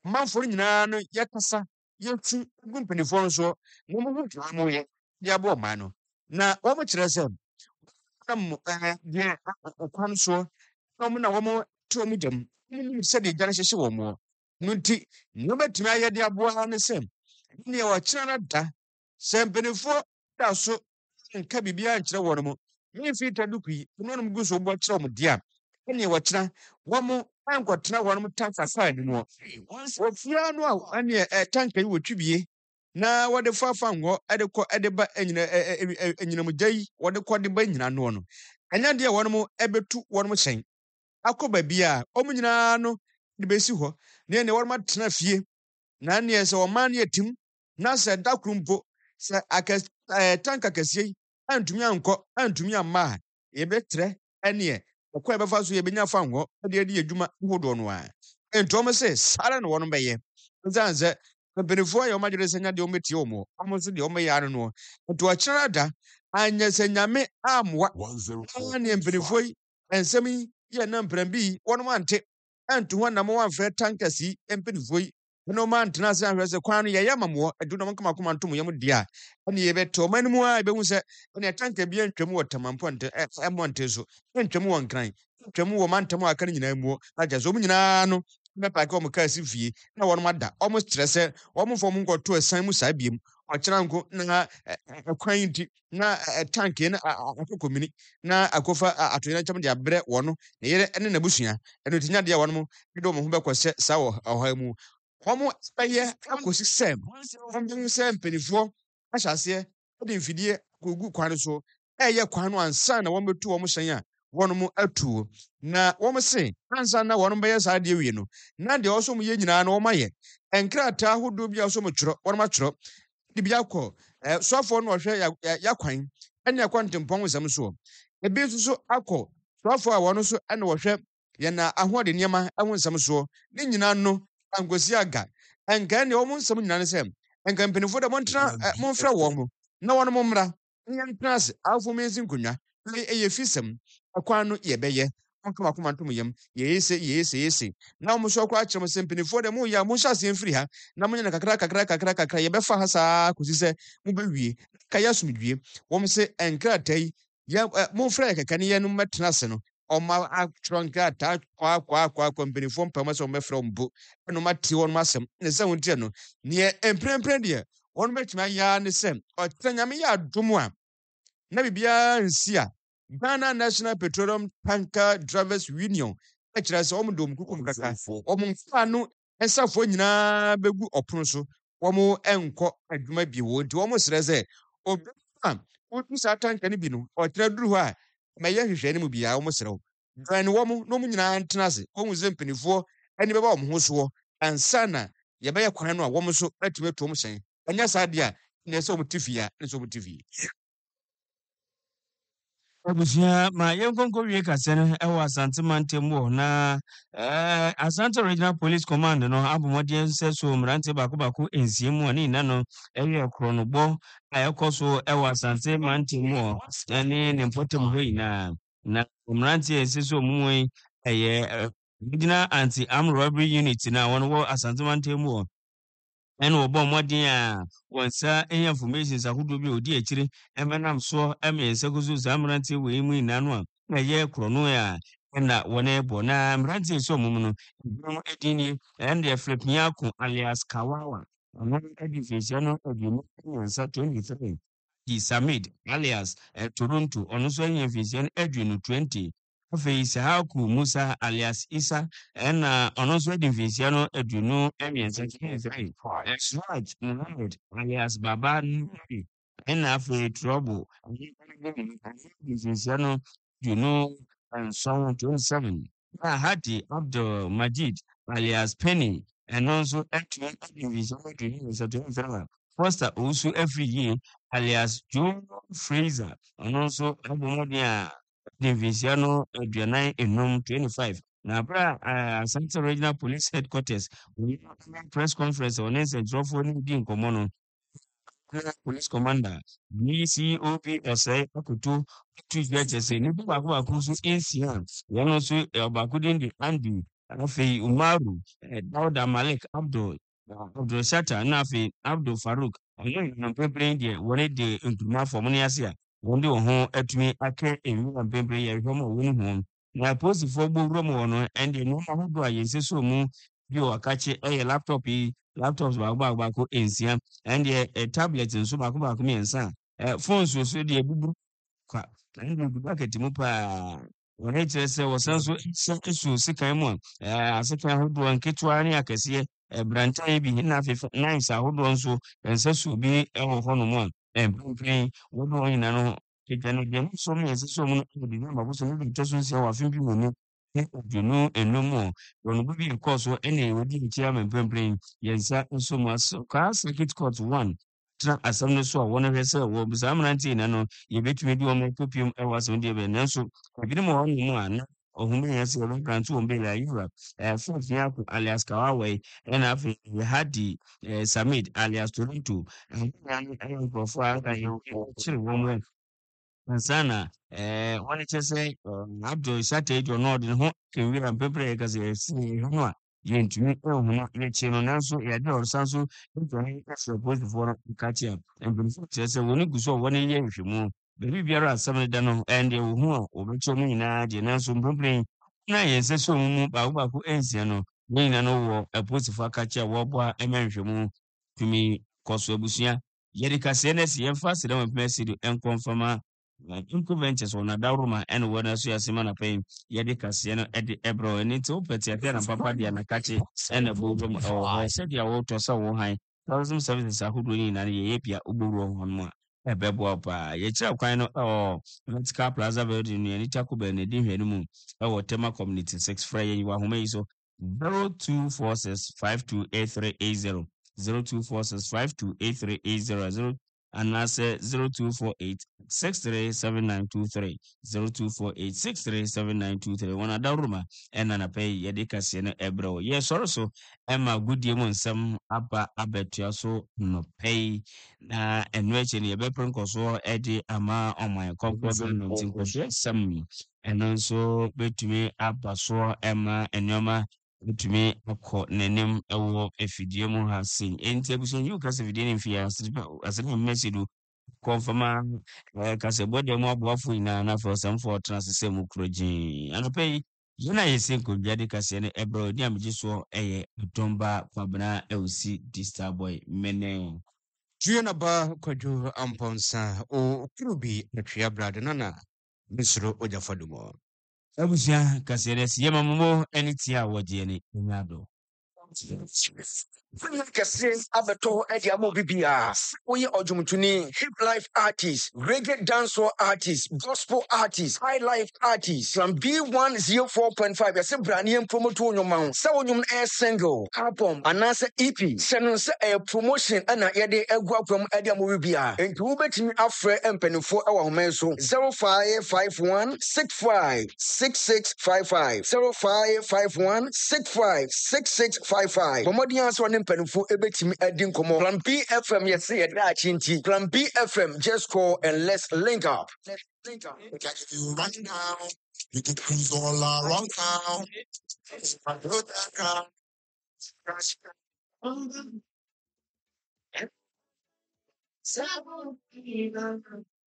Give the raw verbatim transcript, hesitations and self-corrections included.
manfo nyinaa no yɛkasa yɛtu gu mpanimfoɔ no so na wɔn ho twɛ wɔn yɛ de abɔ ɔman no na wɔn kyerɛ sɛ nam ɛɛ deɛ ɔkwan so na wɔn na wɔn te wɔn gyam wɔn sɛdeɛ gya no hyehyɛ wɔn mo no nti nea wɔbɛtumi ayɛ de aboa ne sɛ nea wɔkyerɛ no da sɛ mpanimfoɔ da so nka biribiara nkyerɛ wɔn mo mmefi ta duku yi wɔn nom gu so bɔ kyerɛ wɔn di a ɛnea wɔkyerɛ wɔn ankɔtena wɔn mo tanka fire no mu wɔfia no a ɛnea ɛ tanka yi wɔtwi bie na wɔde fafa ngɔ ɛde kɔ ɛde ba ɛnyina ɛnyinamugya yi wɔde kɔ de ba nyina no no ɛnya deɛ wɔn mo ɛbɛtu wɔn mo hyɛn akɔ baabi a wɔn nyinaa no de besi hɔ na ɛnea wɔn mo atena fie na ɛnea sɛ ɔman no yɛtim na sɛ dakoro mpo sɛ akɛ ɛɛ tanka kɛseɛ yi antumi ankɔ antumi amma a yɛbɛtrɛ ɛneɛ ɔkɔ ɛbɛfa so yɛbɛnya fa ngɔ ɛde ɛde yɛ adwuma ahodoɔ no a ntɔm sɛ saa na wɔn bɛyɛ nsan sɛ mpanimfoɔ yɛ wɔn adwene sɛ nya deɛ wɔn bɛtie wɔn wɔn nso deɛ wɔn bɛyɛ ano no nti ɔkyerɛ ada anyɛ sɛ nyame amoa ɛna ne mpanimfoɔ yi nsɛm yi yɛ nam mpɛrɛn bi wɔn ante ɛnto hɔ nam wɔn afɛ tankers yi mpanimfoɔ yi ɛna wɔn antena ase ahwɛ sɛ kwan no yɛyɛ amamoɔ ɛdu na wɔn kama koma ntom yɛm deɛ a ɛna yɛbɛtɛ ɔman no mu a yɛbɛhu sɛ ɛna tanker bi ntwam wɔ tamampɔ ntɛ ɛmɔ ntɛ so ntwam wɔ nkran ntwam wɔ mantam a aka no nyinaa muo na kyerɛ sɛ wɔn nyinaa no bɛpaake wɔn kaa si fie na wɔn ada wɔn kyerɛ sɛ wɔn fɔ wɔn nkɔto ɛsan mu saa biem ɔkyerɛ nko na ɛkwan yi nti na tank yi na akɔkɔ mini na akɔfa atoyɛ nkyɛn de abrɛ wɔn na yɛrɛ ɛne n'abusua ɛno ti nya deɛ wɔn mo de wɔn ho bɛkɔ sɛ saa wɔ ɔha mu wɔn bɛyɛ akɔsi sɛm wɔn bɛn sɛ mpanimfoɔ ahyɛ aseɛ ɛde mfidie kogu kwan so ɛyɛ kwan no ansa na wɔn bɛtu wɔn hyɛn a wɔn mo atuo na wɔn se ansa na wɔn bɛyɛ saa deɛ wie no na deɛ ɔso mo yɛ nyinaa na wɔn ayɛ nkrataa ahodoɔ bi a ɔso mo twerɛ wɔn mo atwerɛ de bi akɔ ɛɛ sɔfoɔ no ɔhwɛ ya yakwan ɛne ɛkɔ ntempɔn nsɛm so ebi nso so akɔ sɔfoɔ a wɔn nso ɛna wɔhwɛ yɛn na ahoɔden nneɛma ɛho nsɛm so ne nyinaa no angosi aga nkaa ne wɔn nsɛm nyinaa ne sɛ nka mpanimfoɔ dɛ montena ɛ momfrɛ wɔn mo na wɔn mo mmra nyɛ ntena ase afɔ mo esi nkonnwa ɛyɛ fi sɛm ɛkwan no yɛbɛyɛ ɔnkama koma ntom yam yɛyɛse yɛyɛse yɛse na wɔn nso akɔ akyerɛ mo sɛ mpanimfoɔ dɛ mo yɛ a mo hyɛ aseɛ mfiri ha na mo nyɛ no kakra kakra kakra kakra yɛbɛfa ha saa kɔsi sɛ mo bɛwie ka yɛ asomdwie wɔn se nkrataa yi yɛ ɛ momfrɛ yɛ kɛkɛ ne yɛ no mmɛtena ase no ɔma atwerɛ nkrataa kɔ akɔ akɔ akɔ mpanimfoɔ mpɛmɔ sɛ wɔn bɛfrɛ wɔn mpo ɛna wɔn ate wɔn asɛm ne sɛ wɔn tiɛ no neɛ mprɛmprɛ deɛ wɔn bɛtumi ayɛ ne sɛ ɔtɛ nyame yɛ adom a na biribiara nsi a Ghana National Petroleum Tanker Drivers Union ɛkyerɛ sɛ wɔn dɔm kukum kaka wɔn mfa no ɛsafoɔ nyinaa bɛgu ɔpono so wɔn ɛnkɔ adwuma bi wɔ nti wɔn srɛ sɛ obi a wotu saa tanker no bi no ɔkyerɛ duru hɔ a mɛyɛ hwehwɛ ne mu biara wɔn srɛ wɔn wɔn na wɔn nyinaa ntena ase wɔn sɛ mpanimfoɔ ɛne bɛba wɔn ho soɔ ansa na yɛbɛyɛ kwan no a wɔn nso atumi atu wɔn hyɛn ɛnyɛ saa deɛ a ne sɛ wɔn ti fie a ne sɛ wɔn ti fie. Abusua ma yɛnkɔnkɔ wie kasa no ɛwɔ Asante mantam wɔ na ɛɛ Asante Regional Police Command no abɔmmɔden sɛ so mmerante baako baako nsia mu a ne nyinaa no ɛyɛ koronobɔ a ɛkɔ so ɛwɔ Asante mantam wɔ ɛne ne mpɔtam hɔ nyinaa na mmerante a ɛsɛ so mu yi ɛyɛ Regional Anti-Armed Robbery Unit na wɔn wɔ Asante mantam wɔ ɛna wɔbɔ mmɔden a wɔn nsa ɛnya informations ahodoɔ bi a ɔdi akyire ɛmɛnam soɔ ɛmɛnsa gu so saa mmeranteɛ wɔ yi mu nyinaa no a na ɛyɛ korɔno a ɛna wɔn ɛbɔ na mmeranteɛ nso ɔmo mu no ebinom ɛdin nie ɛna deɛ Philip Nyako alias Kawawa ɔno ɛde mfirihyia no aduonu mmiɛnsa twenty three di Samid alias ɛ Toronto ɔno nso ɛnya mfirihyia no aduonu twenty afei Sahaku Musa alias Isa ɛna ɔno nso ɛde mfirihyia no aduonu mmiɛnsa twenty three Suraj Muhammad alias Baba Nuri ɛna afei Trouble mfirihyia no aduonu nson twenty seven na Hadi Abdul Majid alias Penny ɛno nso ɛtumi ɛde mfirihyia no aduonu mmiɛnsa twenty three Foster Owusu Efriye alias Joe Fraser ɔno nso ɛbɔ mmɔden a mfirihyia no aduanan enum twenty five na abra uh, Asante Regional Police Headquarters press conference on nsɛnkyerɛfoɔ no di nkɔmmɔ no Police Commander D C O P Osei Akoto tu dwa kyerɛ sɛ nnipa baako baako nso nsia wɔn nso ɔbaako din de Andy afei Umaru, eh, Dauda Malik Abdul, uh, Abdul Shatta, na afei Abdul Farouk. Ɔno no mpempren deɛ wɔne de nkuruma afɔ mo ne ase a wɔn de wɔn ho atumi aka nwura mpempren yɛ hwɛ ma wɔn ho wɔn. Na apolisifoɔ bɔ wura mu wɔ no ɛne deɛ nneɛma ahodoɔ a yɛnsɛ so mu bi wɔ akakye ɛyɛ laptop yi laptops baako baako baako nsia ɛne deɛ eh, tablet nso baako baako mmiɛnsa a eh, phones nso deɛ ebubu kwa ɛne deɛ ebu bucket mu paa. Wɔne kyerɛ sɛ wɔsan so hyɛ so sekan mu a eh, asekan ahodoɔ nketewa ne akɛseɛ eh, brantan bi na afei fa- knives ahodoɔ nso nsa so bi wɔ hɔnom a eh, mprempren wɔde wɔn nyinaa no keka no deɛ nso no yɛsɛ sɛ ɔmo no ɛyɛ December bosom no de ɛtɔ so nsia wɔ afe bi wɔ mu ne aduonu enum a wɔn bo bi rekɔɔ so ɛna wɔdi akyire ama mprempren yɛnsa nso mu aso kaa circuit court one tena asɛm no so a wɔn hwɛ sɛ wɔ saa mmeranteɛ nyinaa no yɛbɛtumi de wɔn akɔpiem wɔ asɛm deɛ bɛyɛ nanso ebinom wɔ hɔnom a na ɔhome yɛ sɛ wɔbɛgrante wɔn bɛyɛ ayura ɛɛ fɛnfɛn ako alias kawawa yi ɛna afei yɛhadi ɛɛ samid alias toronto ɛho nyinaa no ɛyɛ nkurɔfoɔ a aka yɛkyere wɔn mu ansa na eh, wɔne kyerɛ sɛ um, Abdul Shatta yi deɛ ɔno ɔde ne ho kɛwura mpɛprɛ yɛ kasa yɛsi yɛhwɛ no a yɛntumi ɛho no yɛkyie no nanso yɛde a ɔresan so ntwane ɛsrɛ polisifoɔ no ka kyerɛ a mpanimfoɔ kyerɛ sɛ wɔne gu so a wɔne yɛ nhwɛmu baabi biara a asɛm no da no ɛndeɛ wɔ hu a wɔbɛkyerɛ mu nyinaa deɛ nanso mprɛmprɛ na yɛnsɛ sɛ ɔmo mu baako baako ɛnsia no ne nyinaa no wɔ apolisifoɔ aka kyerɛ a wɔboa ɛma nhwɛmu tumi kɔ so abusua yɛde kaseɛ no asi yɛmfa aseda mapema asi do ɛnkɔ mfama Inco Ventures on a Daruma and when I see a Simana paying Yedi Cassiano at the Ebro and it's open to a papa di anakachi and a boom or I said ya water so high. Thousand services are who doing and Yapia Uburu on more. A bebo pa, Yacha kind of let's car plaza building in Itacuba and a dim moon. Our Tema community six Friday you are home so zero two four six five two eight three eight zero zero two four six five two eight three eight zero zero and I say zero two four eight six three seven nine two three zero two four eight six three seven nine two three one ada ruma ɛna na pay yɛde kaseɛ no ɛbrɛ wo yɛ sɔre so ɛma gudie mu nsɛm aba abɛtua so no pay na ɛno akyi no yɛbɛpere nkɔsoɔ ɛde ama ɔman kɔnkɔ government nkɔsoɔ ɛsɛm ɛno nso bɛtumi aba soɔ ɛma nneɛma bɛtumi akɔ n'anim ɛwɔ afidie mu ha sei enti abusua yi wo kasa fidie no mfie asɛde mmɛsi do kɔmfama kasɛbɔ deɛ mu aboafo nyinaa na afei ɔsɛmfoɔ ɔtena ase sɛ mu kuro gyee anɔpa yi yɛn a yɛsɛ nkonnwa de kaseɛ no ɛbrɛ ɔdi a megye soɔ ɛyɛ atomba kwabena ɛwosi di starboy mene Tue na ba kwadwo amponsa o kuro bi atwea brade na na mesoro ogyafa do mo. abusua kaseɛ no asi yɛma mmɔ ɛne tie a wɔgyeɛ ne ɛnya dɔ Kɛse abɛtɔ ɛde ama obi biara. Woyɛ ɔdwomtoni, hip life artist, reggae dancehall artist, gospel artist, high life artist, from B one oh four point five yɛsɛ brane yɛn promoto nnwoma ho. Sɛ wo nnwom ɛyɛ single, album, anaasɛ E P. Hyɛ no sɛ ɛyɛ promotion ɛna yɛde agu apam ɛde ama obi biara. Enti wobɛtumi afrɛ mpanimfoɔ ɛwɔ ahoma yi so zero five five one six five six six five five zero five five one six five six six five five. Bɔmmɔden a sɛ ɔne mpanimfoɔ ɛbɛtumi adi nkɔmmɔ. Plan B F M yɛsɛ yɛde akye nti. Plan B F M, just call and let's link up. Let's link up. We can give you right now. We can cruise all around town. I know that car.